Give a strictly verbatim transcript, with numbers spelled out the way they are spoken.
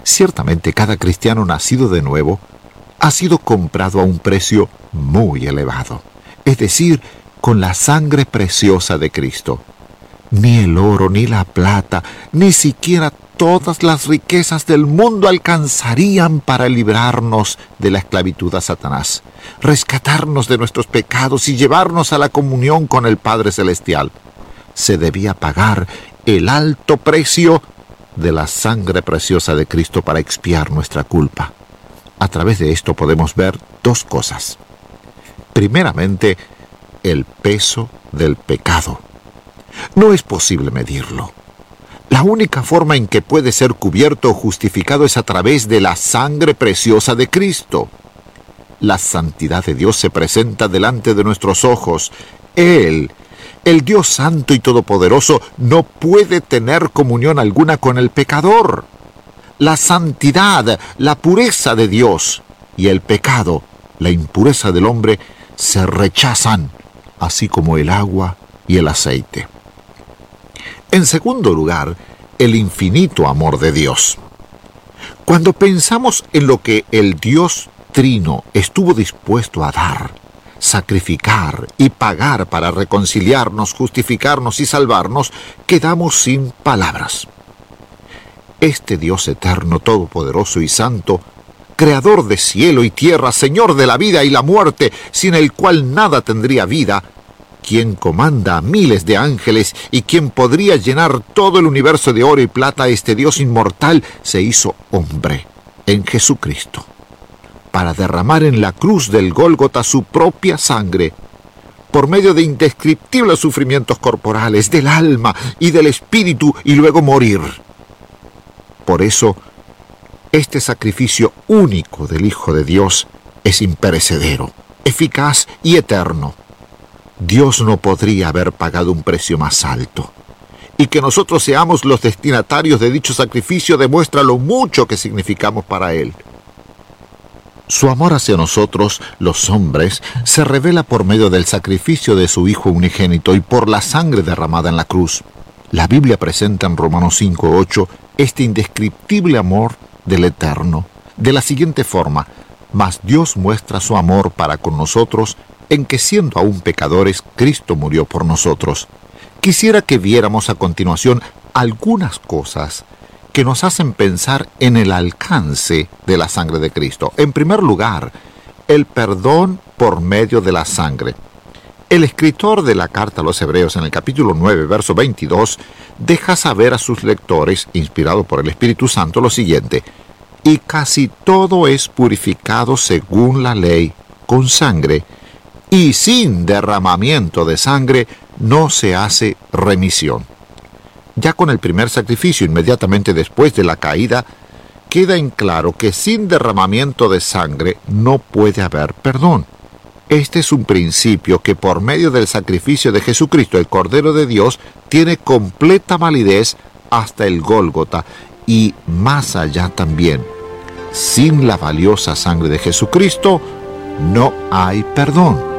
Ciertamente cada cristiano nacido de nuevo ha sido comprado a un precio muy elevado, es decir, con la sangre preciosa de Cristo. Ni el oro, ni la plata, ni siquiera todas las riquezas del mundo alcanzarían para librarnos de la esclavitud a Satanás, rescatarnos de nuestros pecados y llevarnos a la comunión con el Padre Celestial. Se debía pagar el alto precio de la sangre preciosa de Cristo para expiar nuestra culpa. A través de esto podemos ver dos cosas. Primeramente, el peso del pecado. No es posible medirlo. La única forma en que puede ser cubierto o justificado es a través de la sangre preciosa de Cristo. La santidad de Dios se presenta delante de nuestros ojos. Él, el Dios Santo y Todopoderoso, no puede tener comunión alguna con el pecador. La santidad, la pureza de Dios y el pecado, la impureza del hombre, se rechazan, así como el agua y el aceite. En segundo lugar, el infinito amor de Dios. Cuando pensamos en lo que el Dios Trino estuvo dispuesto a dar, sacrificar y pagar para reconciliarnos, justificarnos y salvarnos, quedamos sin palabras. Este Dios eterno, todopoderoso y santo, creador de cielo y tierra, Señor de la vida y la muerte, sin el cual nada tendría vida, quien comanda a miles de ángeles y quien podría llenar todo el universo de oro y plata, este Dios inmortal se hizo hombre en Jesucristo, para derramar en la cruz del Gólgota su propia sangre, por medio de indescriptibles sufrimientos corporales, del alma y del espíritu, y luego morir. Por eso, este sacrificio único del Hijo de Dios es imperecedero, eficaz y eterno. Dios no podría haber pagado un precio más alto. Y que nosotros seamos los destinatarios de dicho sacrificio demuestra lo mucho que significamos para Él. Su amor hacia nosotros, los hombres, se revela por medio del sacrificio de su Hijo unigénito y por la sangre derramada en la cruz. La Biblia presenta en Romanos cinco ocho este indescriptible amor del Eterno, de la siguiente forma: mas Dios muestra su amor para con nosotros en que, siendo aún pecadores, Cristo murió por nosotros. Quisiera que viéramos a continuación algunas cosas que nos hacen pensar en el alcance de la sangre de Cristo. En primer lugar, el perdón por medio de la sangre. El escritor de la carta a los Hebreos, en el capítulo nueve, verso veintidós, deja saber a sus lectores, inspirado por el Espíritu Santo, lo siguiente: y casi todo es purificado según la ley, con sangre, y sin derramamiento de sangre no se hace remisión. Ya con el primer sacrificio, inmediatamente después de la caída, queda en claro que sin derramamiento de sangre no puede haber perdón. Este es un principio que por medio del sacrificio de Jesucristo, el Cordero de Dios, tiene completa validez hasta el Gólgota y más allá también. Sin la valiosa sangre de Jesucristo no hay perdón.